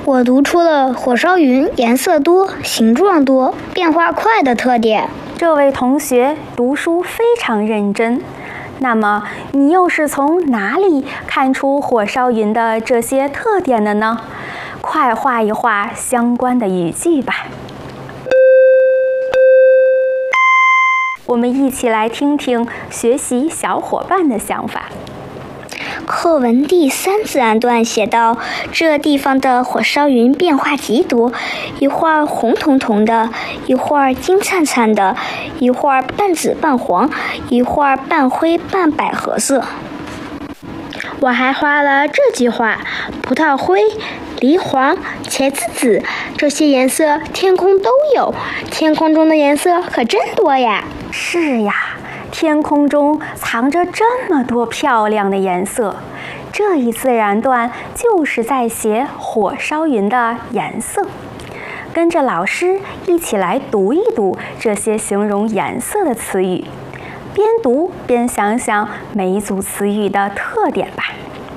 我读出了火烧云颜色多、形状多、变化快的特点。 这位同学读书非常认真。那么，你又是从哪里看出火烧云的这些特点的呢？快画一画相关的语句吧。我们一起来听听学习小伙伴的想法。 课文第3自然段写道，这地方的火烧云变化极多，一会儿红彤彤的，一会儿金灿灿的，一会儿半紫半黄，一会儿半灰半百合色。我还画了这句话：葡萄灰、梨黄、茄子紫，这些颜色天空都有，天空中的颜色可真多呀！ 是呀，天空中藏着这么多漂亮的颜色。这一自然段就是在写火烧云的颜色。跟着老师一起来读一读这些形容颜色的词语，边读边想想每一组词语的特点吧。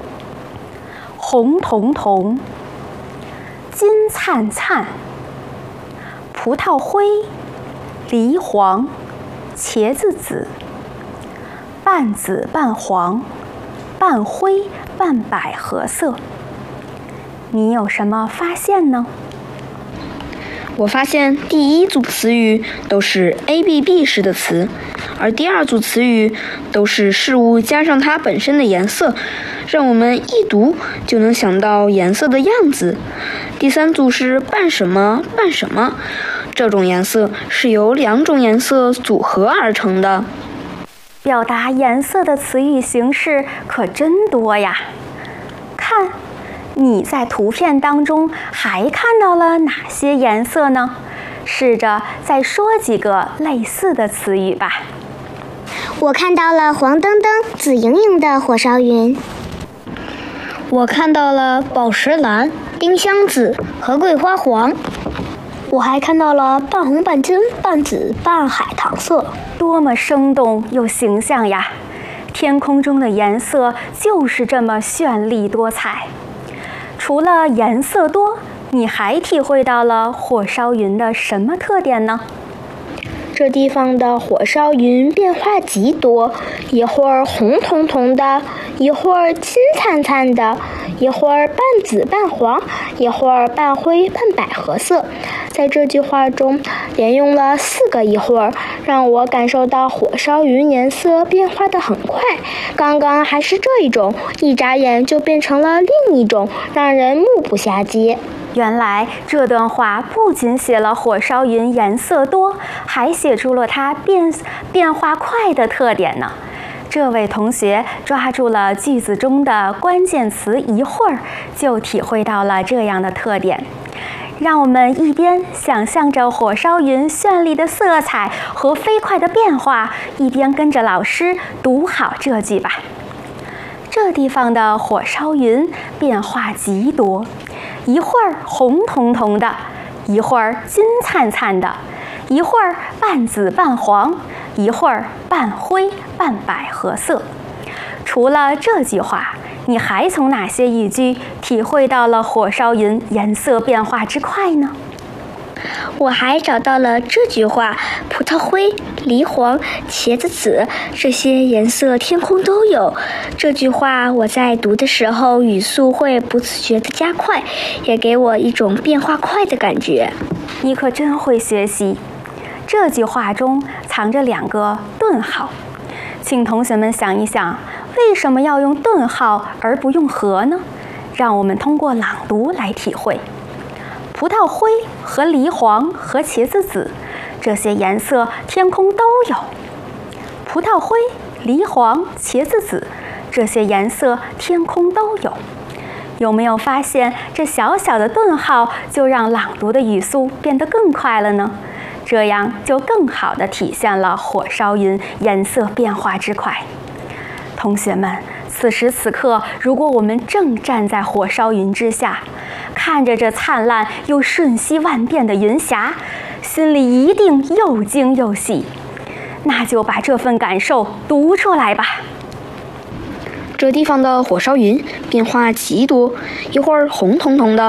红彤彤，金灿灿，葡萄灰，梨黄，茄子紫，半紫半黄，半灰半百合色。你有什么发现呢？ 我发现第一组词语都是 ABB 式的词，而第二组词语都是事物加上它本身的颜色，让我们一读就能想到颜色的样子。第三组是半什么半什么，这种颜色是由2种颜色组合而成的。 表达颜色的词语形式可真多呀！看，你在图片当中还看到了哪些颜色呢？试着再说几个类似的词语吧。 我看到了黄澄澄、紫莹莹的火烧云。我看到了宝石蓝、丁香紫和桂花黄。我还看到了半红半金、半紫半海棠色。 多么生动又形象呀！天空中的颜色就是这么绚丽多彩。除了颜色多，你还体会到了火烧云的什么特点呢？ 这地方的火烧云变化极多，一会儿红彤彤的，一会儿金灿灿的，一会儿半紫半黄，一会儿半灰半百合色。在这句话中连用了4个一会儿，让我感受到火烧云颜色变化得很快。刚刚还是这一种，一眨眼就变成了另一种，让人目不暇接。 原来这段话不仅写了火烧云颜色多，还写出了它变化快的特点呢。这位同学抓住了句子中的关键词一会儿，就体会到了这样的特点。让我们一边想象着火烧云绚丽的色彩和飞快的变化，一边跟着老师读好这句吧。这地方的火烧云变化极多，一会儿红彤彤的，一会儿金灿灿的，一会儿半紫半黄，一会儿半灰半百合色。除了这句话，你还从哪些语句体会到了火烧云颜色变化之快呢？ 我还找到了这句话：葡萄灰、梨黄、茄子紫，这些颜色天空都有。这句话我在读的时候语速会不自觉地加快，也给我一种变化快的感觉。 你可真会学习。这句话中藏着2个顿号，请同学们想一想，为什么要用顿号而不用和呢？让我们通过朗读来体会。葡萄灰和梨黄和茄子紫，这些颜色天空都有。葡萄灰、梨黄、茄子紫，这些颜色天空都有。有没有发现这小小的顿号就让朗读的语速变得更快了呢？这样就更好地体现了火烧云颜色变化之快。同学们，此时此刻，如果我们正站在火烧云之下，看着这灿烂又瞬息万变的云霞，心里一定又惊又喜。那就把这份感受读出来吧。 这地方的火烧云变化极多，一会儿红彤彤的，